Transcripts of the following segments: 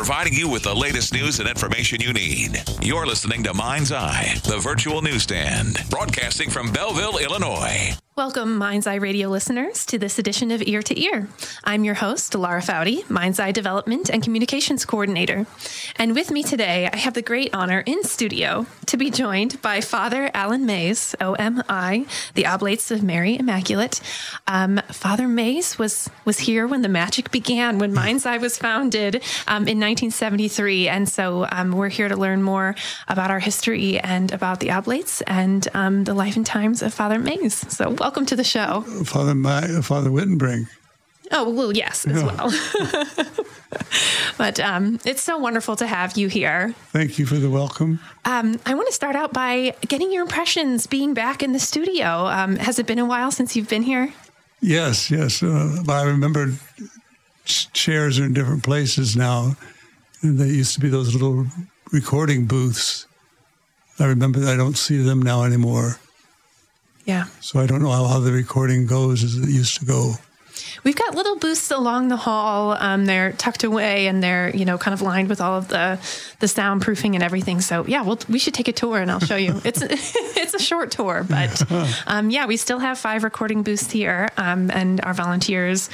providing you with the latest news and information you need. You're listening to Mind's Eye, the virtual newsstand, broadcasting from Belleville, Illinois. Welcome, Mind's Eye Radio listeners, to this edition of Ear to Ear. I'm your host, Laura Foudy, Mind's Eye Development and Communications Coordinator. And with me today, I have the great honor in studio to be joined by Father Alan Mays, OMI, the Oblates of Mary Immaculate. Father Mays was here when the magic began, when Mind's Eye was founded in 1973. And so we're here to learn more about our history and about the Oblates and the life and times of Father Mays. So welcome to the show. Father Wittenbrink. Oh, well, yes, as well. But it's so wonderful to have you here. Thank you for the welcome. I want to start out by getting your impressions being back in the studio. Has it been a while since you've been here? Yes. I remember chairs are in different places now. And they used to be those little recording booths. I remember I don't see them now anymore. Yeah. So I don't know how the recording goes as it used to go. We've got little booths along the hall. They're tucked away and they're, kind of lined with all of the soundproofing and everything. So yeah, we should take a tour and I'll show you. It's a short tour, but we still have 5 recording booths here, and our volunteers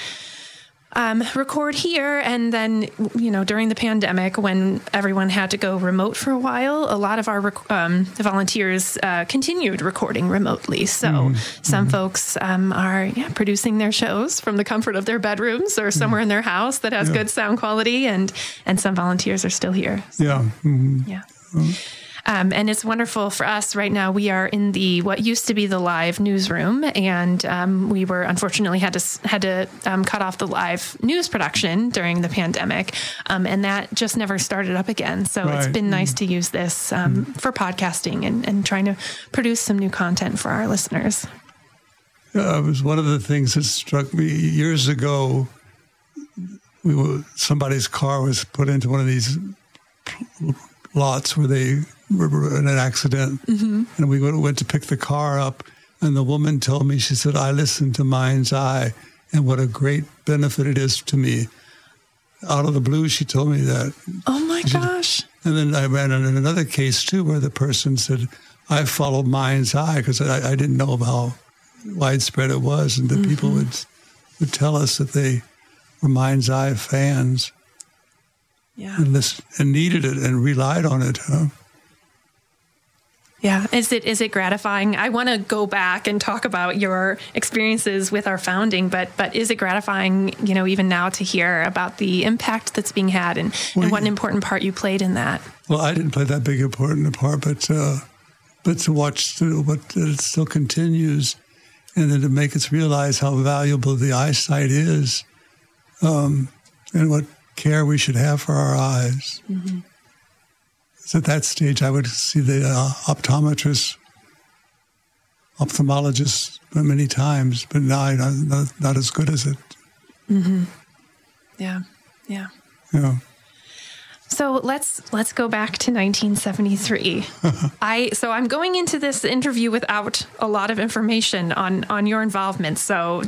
record here. And then, during the pandemic, when everyone had to go remote for a while, a lot of our volunteers continued recording remotely. So some folks are producing their shows from the comfort of their bedrooms or somewhere in their house that has good sound quality. And some volunteers are still here. So, yeah. And it's wonderful for us right now. We are in what used to be the live newsroom, and we were unfortunately had to cut off the live news production during the pandemic, and that just never started up again. So It's been nice to use this for podcasting and trying to produce some new content for our listeners. It was one of the things that struck me years ago. Somebody's car was put into one of these lots where they were in an accident, and we went to pick the car up, and the woman told me, she said, "I listened to Mind's Eye, and what a great benefit it is to me." Out of the blue, she told me that. Oh my gosh. And then I ran into another case too, where the person said, "I followed Mind's Eye," because I didn't know how widespread it was, and the people would tell us that they were Mind's Eye fans. Yeah. And needed it and relied on it. Yeah. Is it gratifying? I want to go back and talk about your experiences with our founding, but is it gratifying, even now to hear about the impact that's being had and what an important part you played in that? Well, I didn't play that big important part, but to watch what it still continues, and then to make us realize how valuable the eyesight is, and what care we should have for our eyes. So at that stage, I would see the ophthalmologist many times, but now I'm not as good as it. Yeah. So let's go back to 1973. I'm going into this interview without a lot of information on your involvement. Well,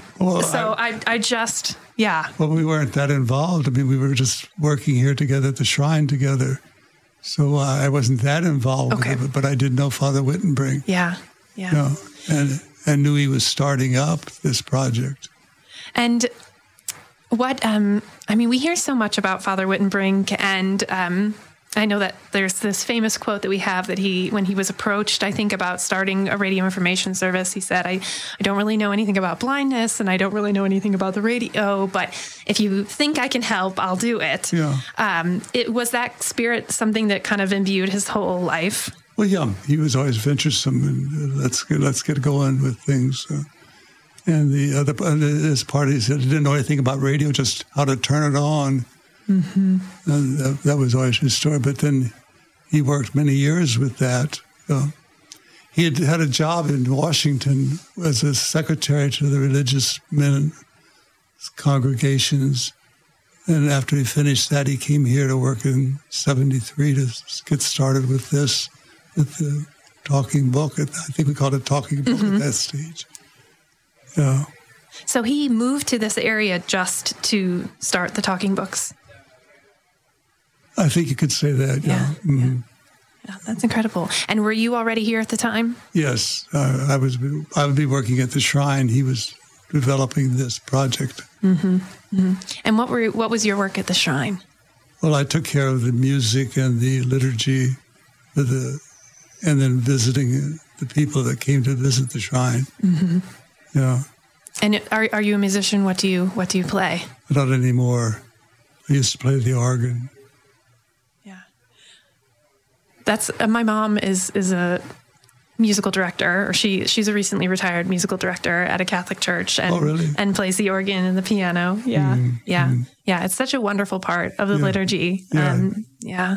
we weren't that involved. I mean, we were just working here together at the shrine together. So I wasn't that involved with it, but I did know Father Wittenbrink. Yeah. And knew he was starting up this project. And what, we hear so much about Father Wittenbrink, and I know that there's this famous quote that we have that when he was approached, I think, about starting a radio information service, he said, I don't really know anything about blindness and I don't really know anything about the radio, but if you think I can help, I'll do it. Yeah. Was that spirit something that kind of imbued his whole life? Well, yeah, he was always venturesome and let's get going with things. And this part, he said he didn't know anything about radio, just how to turn it on. And that was always his story. But then he worked many years with that. He had a job in Washington as a secretary to the religious men congregations. And after he finished that, he came here to work in 73 to get started with this, with the talking book. I think we called it talking book at that stage. Yeah. So he moved to this area just to start the talking books? I think you could say that, yeah. Mm-hmm. Yeah, that's incredible. And were you already here at the time? Yes, I would be working at the shrine. He was developing this project. Mm-hmm. Mm-hmm. And what was your work at the shrine? Well, I took care of the music and the liturgy, and then visiting the people that came to visit the shrine. Mm-hmm. Yeah. And are you a musician? What do you play? Not anymore. I used to play the organ. Yeah. That's my mom is a musical director, or she's a recently retired musical director at a Catholic church, and really? And plays the organ and the piano. Yeah, yeah. It's such a wonderful part of the liturgy. Yeah.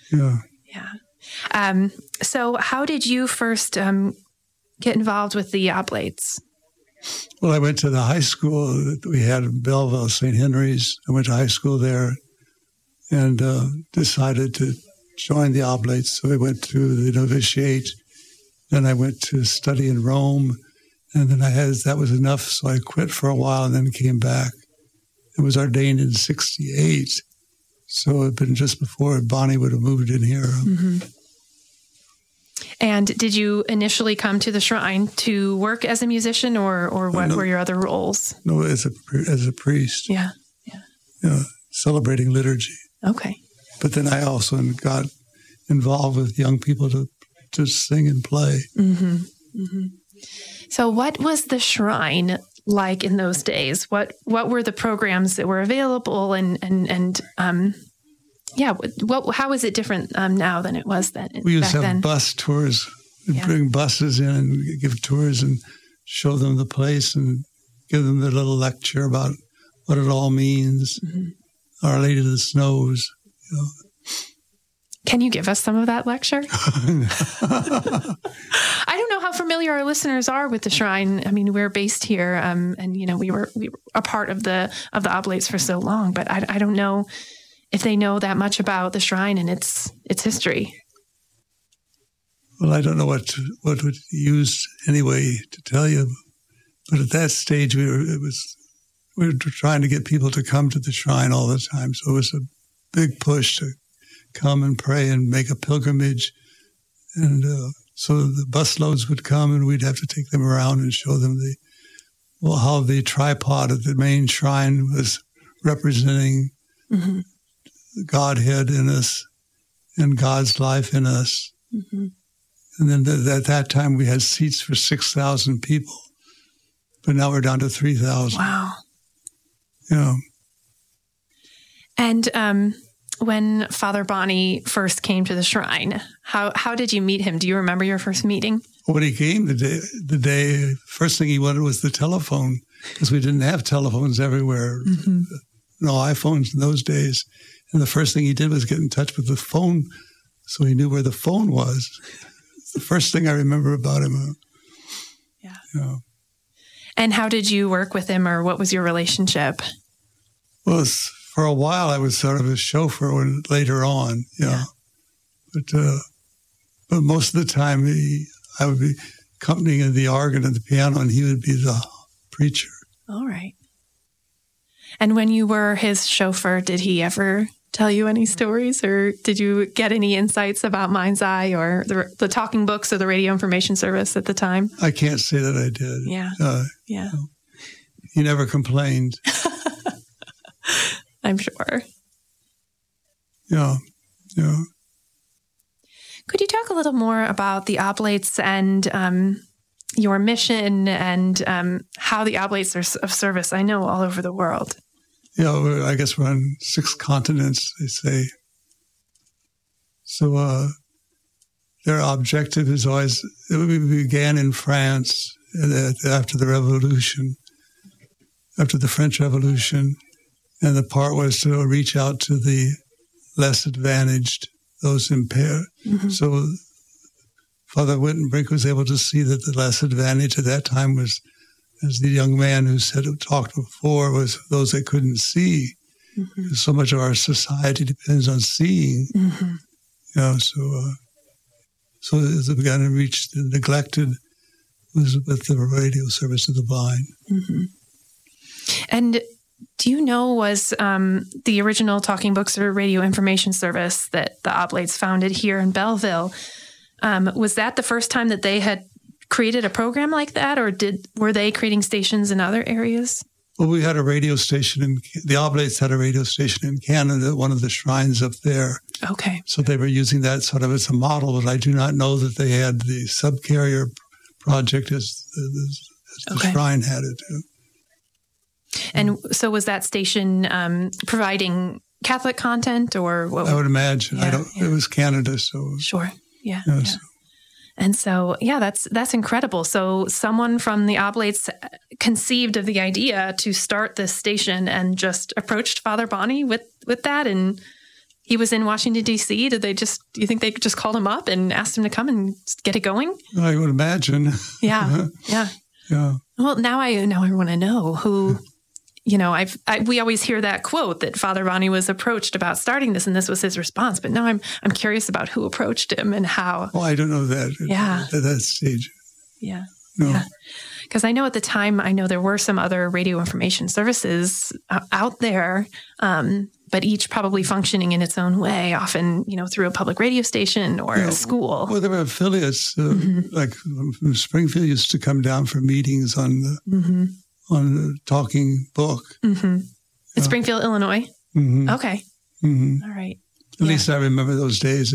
So, how did you first get involved with the Oblates? Well, I went to the high school that we had in Belleville, St. Henry's. I went to high school there and decided to join the Oblates. So I went to the novitiate. Then I went to study in Rome. And then that was enough. So I quit for a while and then came back. I was ordained in 1968. So it had been just before Bonnie would have moved in here. Mm-hmm. And did you initially come to the shrine to work as a musician, or what were your other roles? No, as a priest. Yeah. Celebrating liturgy. Okay. But then I also got involved with young people to sing and play. Mm-hmm. Mm-hmm. So what was the shrine like in those days? What were the programs that were available, how is it different now than it was then? We used to have bus tours. We'd bring buses in and give tours and show them the place and give them the little lecture about what it all means. Mm-hmm. Our Lady of the Snows. Can you give us some of that lecture? I don't know how familiar our listeners are with the shrine. I mean, we're based here, and we were a part of the Oblates for so long, but I don't know if they know that much about the shrine and its history. Well, I don't know what would use anyway to tell you, but at that stage we were trying to get people to come to the shrine all the time, so it was a big push to come and pray and make a pilgrimage, and so the busloads would come and we'd have to take them around and show them how the tripod at the main shrine was representing mm-hmm. Godhead in us and God's life in us. Mm-hmm. And then at that time we had seats for 6,000 people, but now we're down to 3,000. Wow. Yeah. And when Father Bonney first came to the shrine, how did you meet him? Do you remember your first meeting? When he came the day, first thing he wanted was the telephone, because we didn't have telephones everywhere. Mm-hmm. No iPhones in those days. And the first thing he did was get in touch with the phone, so he knew where the phone was. It's the first thing I remember about him. Yeah. And how did you work with him, or what was your relationship? Well, for a while I was sort of his chauffeur later on, yeah. But most of the time I would be accompanying the organ and the piano, and he would be the preacher. All right. And when you were his chauffeur, did he ever tell you any stories, or did you get any insights about Mind's Eye or the talking books or the radio information service at the time? I can't say that I did. Yeah. Yeah. He never complained. I'm sure. Yeah. Could you talk a little more about the Oblates and your mission and how the Oblates are of service, I know, all over the world? Yeah, I guess we're on 6 continents, they say. So their objective is always, we began in France after the Revolution, after the French Revolution, and the part was to reach out to the less advantaged, those impaired. Mm-hmm. So Father Wittenbrink was able to see that the less advantaged at that time was, as the young man who talked before, was those that couldn't see. Mm-hmm. So much of our society depends on seeing. Mm-hmm. So as it began to reach the neglected, was with the radio service of the blind. Mm-hmm. And Do you know, was the original Talking Books or Radio Information Service that the Oblates founded here in Belleville, was that the first time that they had created a program like that, or were they creating stations in other areas? Well, we had a radio station, the Oblates had a radio station in Canada, one of the shrines up there. Okay. So they were using that sort of as a model, but I do not know that they had the subcarrier project as the shrine had it. And so was that station providing Catholic content, or what? I would imagine. Yeah. It was Canada, so. Sure. Yeah. Yes. Yeah. And so, that's incredible. So someone from the Oblates conceived of the idea to start this station and just approached Father Bonney with that. And he was in Washington, D.C. Do you think they just called him up and asked him to come and get it going? I would imagine. Yeah. Yeah. Yeah. Well, now I want to know who, we always hear that quote that Father Bonney was approached about starting this, and this was his response. But now I'm curious about who approached him and how. Well, I don't know that at that stage. Yeah. No. Yeah. Because I know at the time, there were some other radio information services out there, but each probably functioning in its own way, often, through a public radio station or a school. Well, there were affiliates, like from Springfield used to come down for meetings on the Talking Book. Mm-hmm. In Springfield, Illinois? Mm-hmm. Okay. Mm-hmm. All right. At least I remember those days.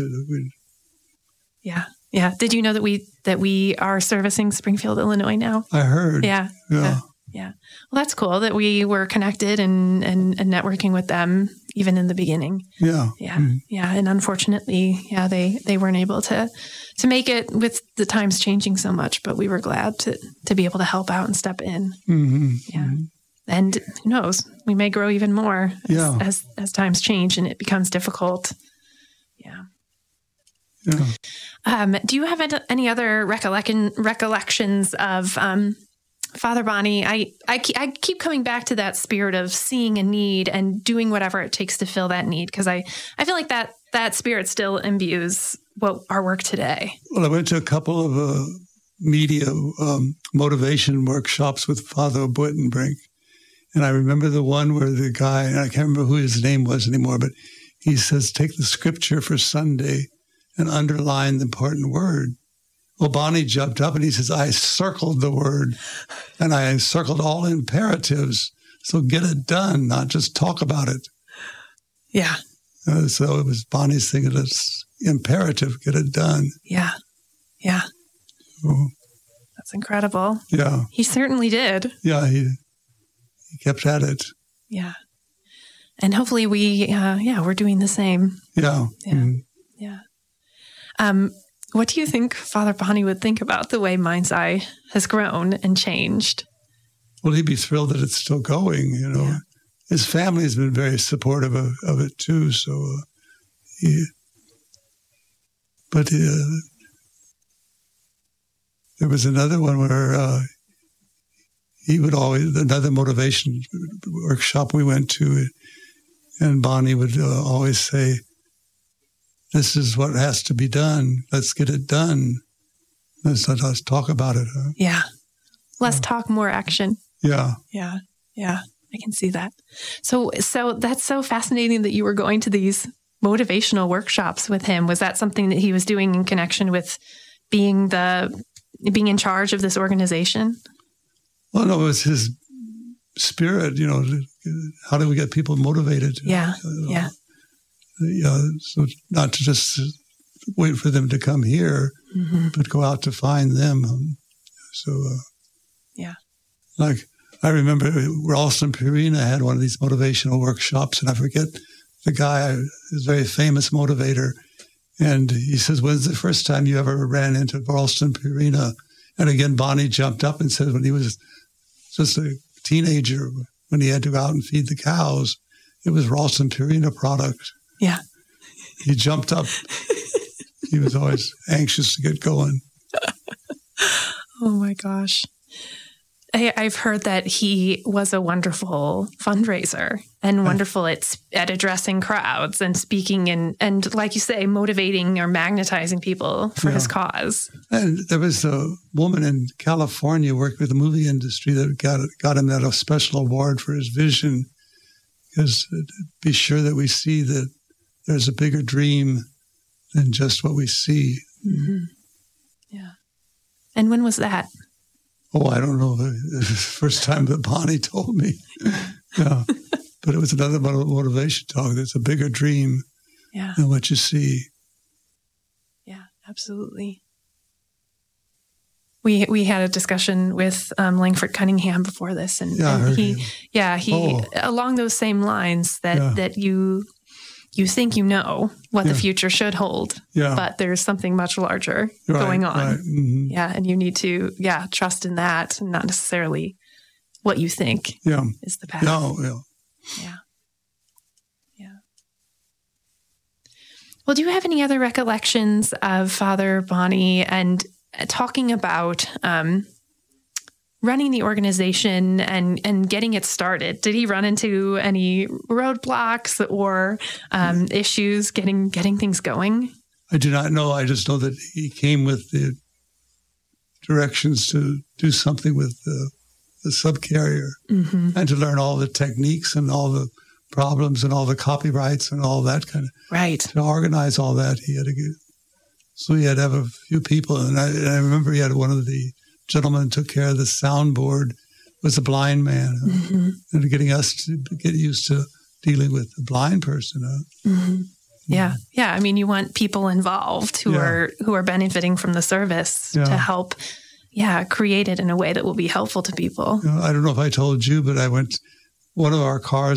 Yeah. Yeah. Did you know that we are servicing Springfield, Illinois now? I heard. Yeah. Yeah. Yeah. Well, that's cool that we were connected and networking with them even in the beginning. Yeah. Yeah. Mm-hmm. Yeah. And unfortunately, they weren't able to make it with the times changing so much, but we were glad to be able to help out and step in. Mm-hmm. Yeah. Mm-hmm. And who knows, we may grow even more as times change and it becomes difficult. Yeah. Yeah. Do you have any other recollections of Father Bonney? I keep coming back to that spirit of seeing a need and doing whatever it takes to fill that need, because I feel like that spirit still imbues our work today. Well, I went to a couple of media motivation workshops with Father Buitenbrink, and I remember the one where the guy, and I can't remember who his name was anymore, but he says, take the scripture for Sunday and underline the important word. Well, Bonney jumped up and he says, I circled the word, and I circled all imperatives. So get it done, not just talk about it. Yeah. So it was Bonney's thing, it's imperative, get it done. Yeah. Yeah. So, that's incredible. Yeah. He certainly did. Yeah, he kept at it. Yeah. And hopefully we're doing the same. Yeah. Yeah. Mm-hmm. Yeah. What do you think Father Bonney would think about the way Mind's Eye has grown and changed? Well, he'd be thrilled that it's still going, Yeah. His family has been very supportive of it, too. So, there was another one where he would always, another motivation workshop we went to, and Bonney would always say, this is what has to be done. Let's get it done. Let's talk about it. Huh? Yeah. Less talk, more action. Yeah. Yeah. Yeah. I can see that. So that's so fascinating that you were going to these motivational workshops with him. Was that something that he was doing in connection with being in charge of this organization? Well, no, it was his spirit, how do we get people motivated? Yeah. Yeah. So not to just wait for them to come here, but go out to find them. Like I remember Ralston Purina had one of these motivational workshops, and I forget the guy, is a very famous motivator, and he says, when's the first time you ever ran into Ralston Purina? And again, Bonney jumped up and said when he was just a teenager, when he had to go out and feed the cows, it was Ralston Purina product. Yeah. He jumped up. He was always anxious to get going. Oh, my gosh. I've heard that he was a wonderful fundraiser and wonderful at addressing crowds and speaking and, like you say, motivating or magnetizing people for his cause. And there was a woman in California worked with the movie industry that got him that a special award for his vision. because be sure that we see that there's a bigger dream than just what we see. Mm-hmm. Yeah. And when was that? Oh, I don't know. The first time that Bonnie told me. Yeah. But it was another motivation talk. There's a bigger dream than what you see. Yeah, absolutely. We had a discussion with Langford Cunningham before this, and he along those same lines that you think you know what the future should hold, but there's something much larger going on. Right. Mm-hmm. Yeah, and you need to trust in that, and not necessarily what you think is the path. Yeah. Well, do you have any other recollections of Father Bonney and talking about running the organization and getting it started? Did he run into any roadblocks or issues getting things going? I do not know. I just know that he came with the directions to do something with the subcarrier and to learn all the techniques and all the problems and all the copyrights and all that kind of right. To organize all that, he had to have a few people, and I remember he had one of the gentlemen who took care of the soundboard was a blind man, and getting us to get used to dealing with a blind person. Yeah. I mean, you want people involved who are benefiting from the service to help. Yeah, create it in a way that will be helpful to people. I don't know if I told you, but one of our cars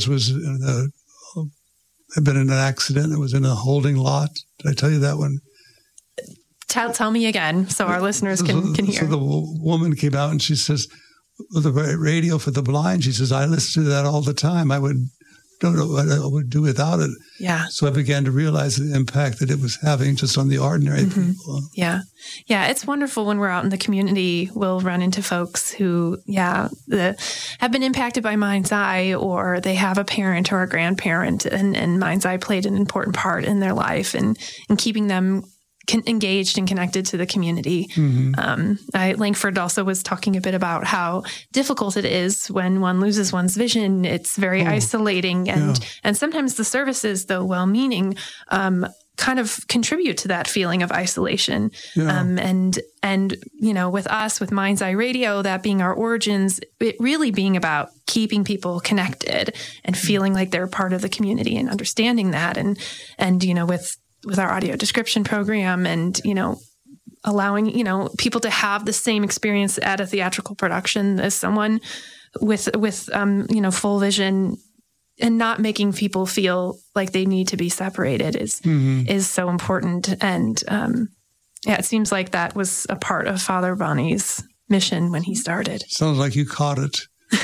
had been in an accident. It was in a holding lot. Did I tell you that one? Tell me again so our listeners can hear. So the woman came out and she says, the radio for the blind, she says, I listen to that all the time. I would do without it. Yeah. So I began to realize the impact that it was having just on the ordinary people. Yeah. It's wonderful when we're out in the community, we'll run into folks who, have been impacted by Mind's Eye, or they have a parent or a grandparent, and Mind's Eye played an important part in their life and keeping them engaged and connected to the community. Langford also was talking a bit about how difficult it is when one loses one's vision. It's very isolating, and sometimes the services, though well-meaning, kind of contribute to that feeling of isolation. And with us, with Mind's Eye Radio, that being our origins, it really being about keeping people connected and feeling like they're part of the community and understanding that, and with our audio description program and, allowing, people to have the same experience at a theatrical production as someone with full vision, and not making people feel like they need to be separated is so important. And, it seems like that was a part of Father Bonney's mission when he started. Sounds like you caught it.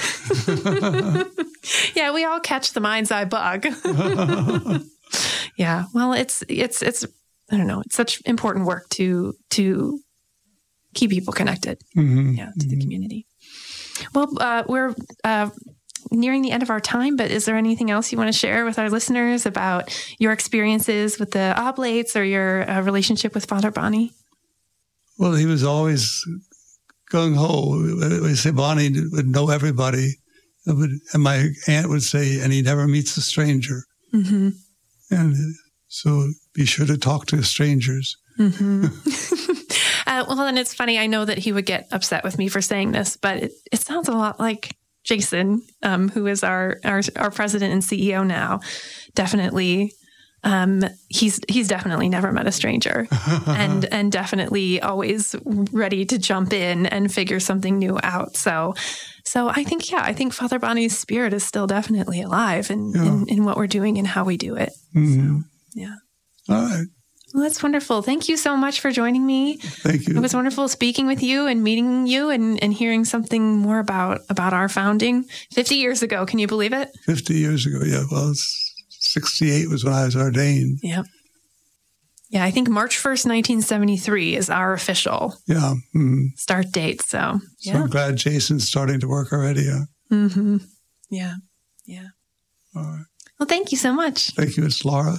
Yeah, we all catch the Mind's Eye bug. Yeah, well, it's I don't know, it's such important work to keep people connected, to the community. Well, we're nearing the end of our time, but is there anything else you want to share with our listeners about your experiences with the Oblates or your relationship with Father Bonney? Well, he was always gung-ho. We say Bonney would know everybody, and my aunt would say, and he never meets a stranger. And so be sure to talk to strangers. Well, and it's funny. I know that he would get upset with me for saying this, but it sounds a lot like Jason, who is our president and CEO now. Definitely, he's definitely never met a stranger, and definitely always ready to jump in and figure something new out. So I think Father Bonney's spirit is still definitely alive in what we're doing and how we do it. All right. Well, that's wonderful. Thank you so much for joining me. Thank you. It was wonderful speaking with you and meeting you and hearing something more about our founding 50 years ago. Can you believe it? 50 years ago, yeah. Well, 68 was when I was ordained. Yeah. Yeah, I think March 1st, 1973 is our official start date. So I'm glad Jason's starting to work already. Yeah. All right. Well, thank you so much. Thank you. It's Laura.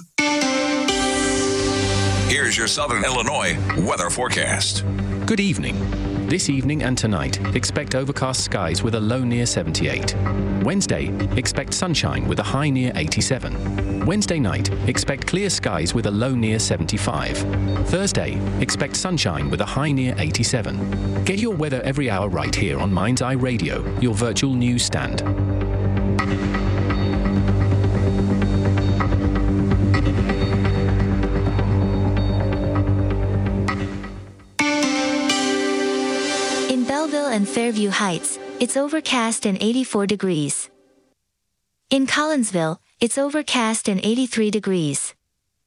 Here's your Southern Illinois weather forecast. Good evening. This evening and tonight, expect overcast skies with a low near 78. Wednesday, expect sunshine with a high near 87. Wednesday night, expect clear skies with a low near 75. Thursday, expect sunshine with a high near 87. Get your weather every hour right here on Mind's Eye Radio, your virtual news stand. And Fairview Heights, it's overcast and 84 degrees. In Collinsville, it's overcast and 83 degrees.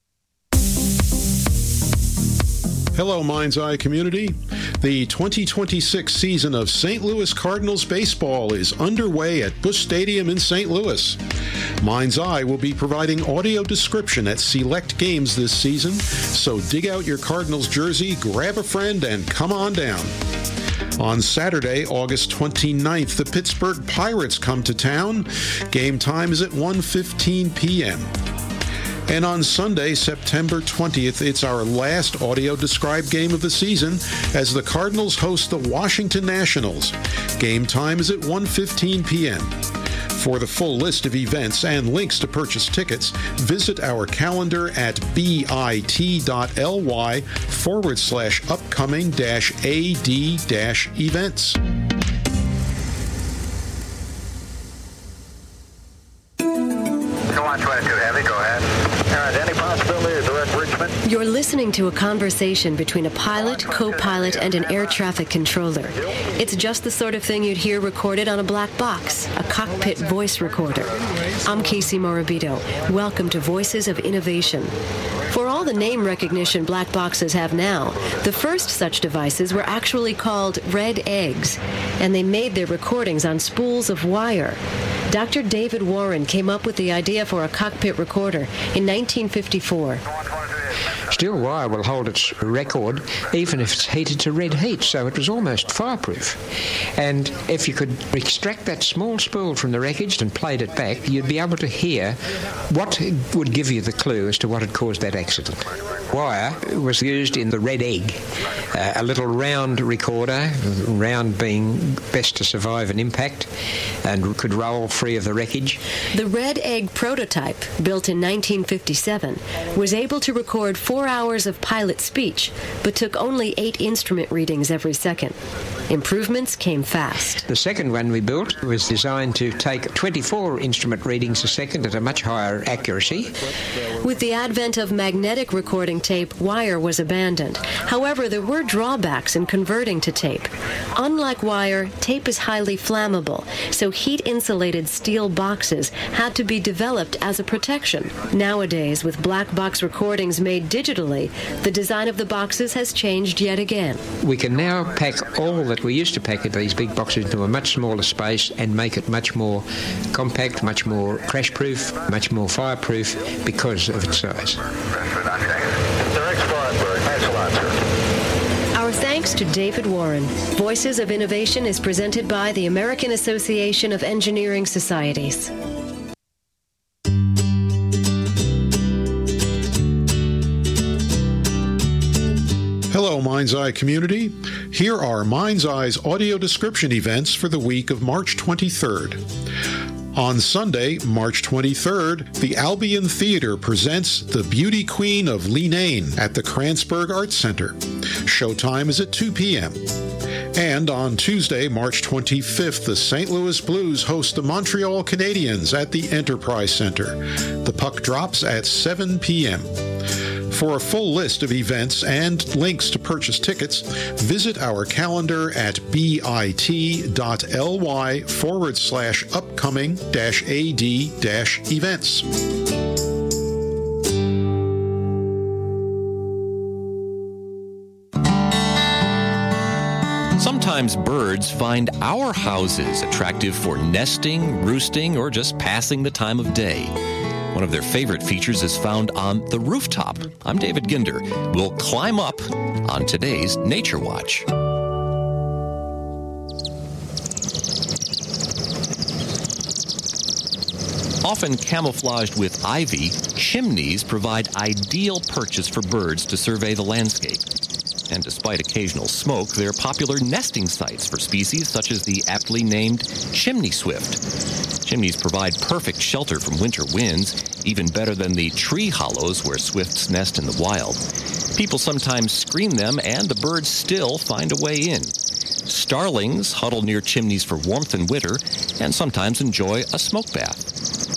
Hello, Mind's Eye community. The 2026 season of St. Louis Cardinals baseball is underway at Busch Stadium in St. Louis. Mind's Eye will be providing audio description at select games this season, so dig out your Cardinals jersey, grab a friend, and come on down. On Saturday, August 29th, the Pittsburgh Pirates come to town. Game time is at 1:15 p.m. And on Sunday, September 20th, it's our last audio-described game of the season as the Cardinals host the Washington Nationals. Game time is at 1:15 p.m. For the full list of events and links to purchase tickets, visit our calendar at bit.ly/upcoming-ad-events. Watch 22 Heavy, go ahead. All right, any possibility of direct Richmond? You're listening to a conversation between a pilot, co-pilot, and an air traffic controller. It's just the sort of thing you'd hear recorded on a black box, a cockpit voice recorder. I'm Casey Morabito. Welcome to Voices of Innovation. For all the name recognition black boxes have now, the first such devices were actually called red eggs, and they made their recordings on spools of wire. Dr. David Warren came up with the idea for a cockpit recorder in 1954. Steel wire will hold its record even if it's heated to red heat, so it was almost fireproof. And if you could extract that small spool from the wreckage and played it back, you'd be able to hear what would give you the clue as to what had caused that accident. Wire was used in the red egg, a little round recorder, round being best to survive an impact and could roll free of the wreckage. The red egg prototype, built in 1957, was able to record 4 hours of pilot speech, but took only 8 instrument readings every second. Improvements came fast. The second one we built was designed to take 24 instrument readings a second at a much higher accuracy. With the advent of magnetic recording tape, wire was abandoned. However, there were drawbacks in converting to tape. Unlike wire, tape is highly flammable, so heat-insulated steel boxes had to be developed as a protection. Nowadays, with black box recordings made digitally, the design of the boxes has changed yet again. We can now pack all that we used to pack in these big boxes into a much smaller space and make it much more compact, much more crash-proof, much more fireproof because of its size. Our thanks to David Warren. Voices of Innovation is presented by the American Association of Engineering Societies. Hello, Mind's Eye community. Here are Mind's Eye's audio description events for the week of March 23rd. On Sunday, March 23rd, the Albion Theater presents The Beauty Queen of Leenane at the Kranzberg Arts Center. Showtime is at 2 p.m. And on Tuesday, March 25th, the St. Louis Blues host the Montreal Canadiens at the Enterprise Center. The puck drops at 7 p.m. For a full list of events and links to purchase tickets, visit our calendar at bit.ly/upcoming-ad-events. Sometimes birds find our houses attractive for nesting, roosting, or just passing the time of day. One of their favorite features is found on the rooftop. I'm David Ginder. We'll climb up on today's Nature Watch. Often camouflaged with ivy, chimneys provide ideal perches for birds to survey the landscape. And despite occasional smoke, they're popular nesting sites for species such as the aptly named chimney swift. Chimneys provide perfect shelter from winter winds, even better than the tree hollows where swifts nest in the wild. People sometimes screen them, and the birds still find a way in. Starlings huddle near chimneys for warmth in winter and sometimes enjoy a smoke bath.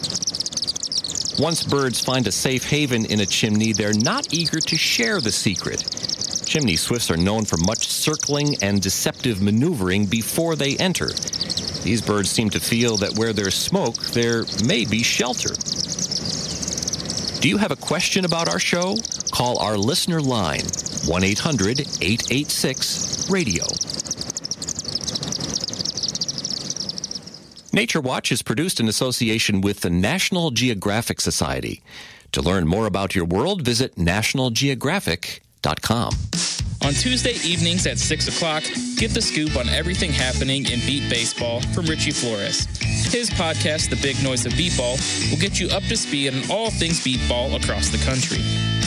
Once birds find a safe haven in a chimney, they're not eager to share the secret. Chimney swifts are known for much circling and deceptive maneuvering before they enter. These birds seem to feel that where there's smoke, there may be shelter. Do you have a question about our show? Call our listener line, 1-800-886-RADIO. Nature Watch is produced in association with the National Geographic Society. To learn more about your world, visit nationalgeographic.com. On Tuesday evenings at 6 o'clock, get the scoop on everything happening in beat baseball from Richie Flores. His podcast, The Big Noise of Beatball, will get you up to speed on all things beatball across the country.